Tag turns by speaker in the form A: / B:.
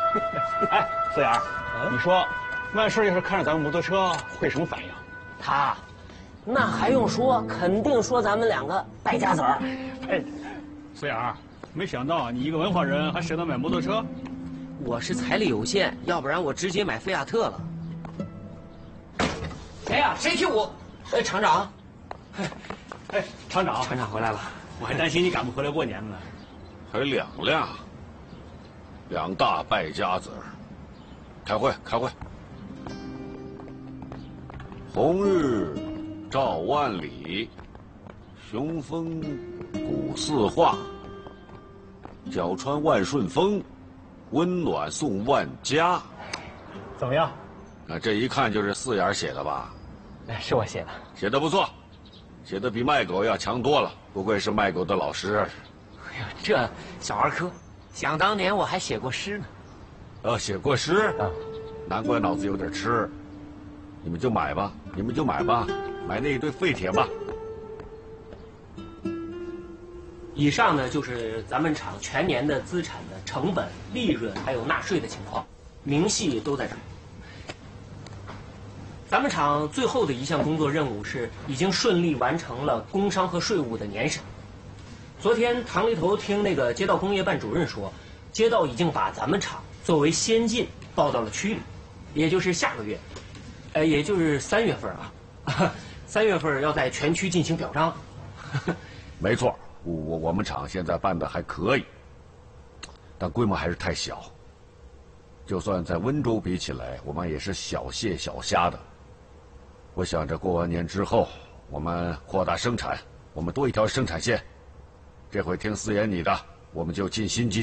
A: 哎，四眼，你说万顺要是看着咱们摩托车会什么反应？
B: 那还用说，肯定说咱们两个败家子儿。
A: 哎，四眼，没想到你一个文化人还舍得买摩托车。
B: 我是财力有限，要不然我直接买菲亚特了。谁呀？谁踢我？厂长。
A: 哎，厂长，
B: 厂长回来了。
A: 我还担心你赶不回来过年呢。
C: 还2辆，2大败家子儿。开会，开会。红日照万里，雄风鼓四化。脚穿万顺风，温暖送万家。
A: 怎么样？
C: 啊，这一看就是4眼写的吧？
B: 哎，是我写的。
C: 写的不错，写的比卖狗要强多了。不愧是卖狗的老师。
B: 哎呦，这小儿科，想当年我还写过诗呢。
C: 写过诗啊，难怪脑子有点吃。你们就买吧，你们就买吧，买那一堆废铁吧。
B: 以上呢就是咱们厂全年的资产的成本、利润还有纳税的情况，明细都在这儿。咱们厂最后的一项工作任务是已经顺利完成了工商和税务的年审。昨天唐黎头听那个街道工业办主任说，街道已经把咱们厂作为先进报到了区里，也就是下个月，也就是3月份啊，3月份要在全区进行表彰。
C: 没错，我们厂现在办的还可以，但规模还是太小。就算在温州比起来，我们也是小蟹小虾的。我想着过完年之后，我们扩大生产，我们多一条生产线。这回听4爷你的，我们就尽心尽